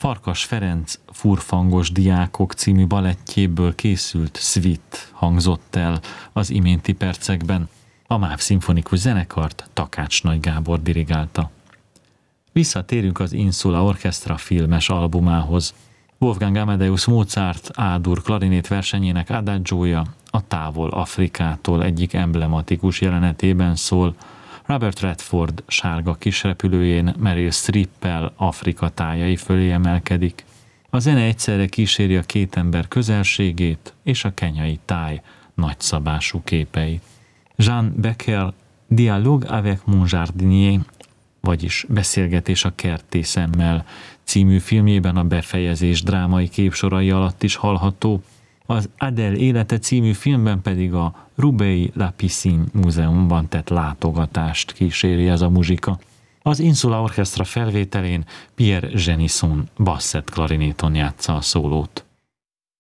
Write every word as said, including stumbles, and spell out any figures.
Farkas Ferenc Furfangos diákok című balettjéből készült Suite hangzott el az iménti percekben. A MÁV szimfonikus zenekart Takács Nagy Gábor dirigálta. Visszatérünk az Insula Orchestra filmes albumához. Wolfgang Amadeus Mozart A-dur klarinét versenyének adagiója a Távol Afrikától egyik emblematikus jelenetében szól. Robert Redford sárga kisrepülőjén Meryl Streep-el Afrika tájai fölé emelkedik. A zene egyszerre kíséri a két ember közelségét és a kenyai táj nagyszabású képeit. Jean Becker Dialogue avec mon jardinier, vagyis Beszélgetés a kertészemmel című filmjében a befejezés drámai képsorai alatt is hallható, az Adele élete című filmben pedig a Roubaix-la Piscine múzeumban tett látogatást kíséri ez a muzsika. Az Insula Orchestra felvételén Pierre Jenison basszett klarinéton játsza a szólót.